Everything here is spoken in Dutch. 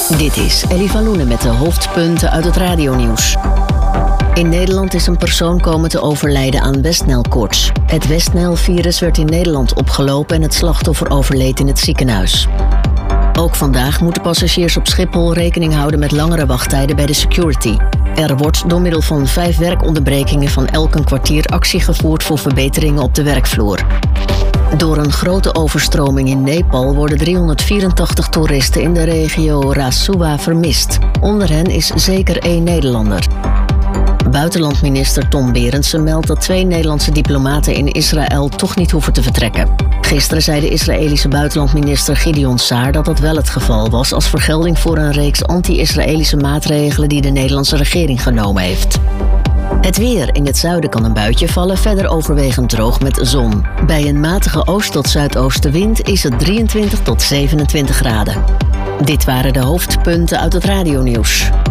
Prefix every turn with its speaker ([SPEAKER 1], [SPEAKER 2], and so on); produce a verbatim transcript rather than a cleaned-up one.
[SPEAKER 1] Dit is Ellie van Loenen met de hoofdpunten uit het radionieuws. In Nederland is een persoon komen te overlijden aan Westnijlkoorts. Het Westnijlvirus werd in Nederland opgelopen en het slachtoffer overleed in het ziekenhuis. Ook vandaag moeten passagiers op Schiphol rekening houden met langere wachttijden bij de security. Er wordt door middel van vijf werkonderbrekingen van elk een kwartier actie gevoerd voor verbeteringen op de werkvloer. Door een grote overstroming in Nepal worden driehonderdvierentachtig toeristen in de regio Rasuwa vermist. Onder hen is zeker één Nederlander. Buitenlandminister Tom Berendsen meldt dat twee Nederlandse diplomaten in Israël toch niet hoeven te vertrekken. Gisteren zei de Israëlische buitenlandminister Gideon Saar dat dat wel het geval was als vergelding voor een reeks anti-Israëlische maatregelen die de Nederlandse regering genomen heeft. Het weer. In het zuiden kan een buitje vallen, verder overwegend droog met zon. Bij een matige oost- tot zuidoostenwind is het drieëntwintig tot zevenentwintig graden. Dit waren de hoofdpunten uit het radionieuws.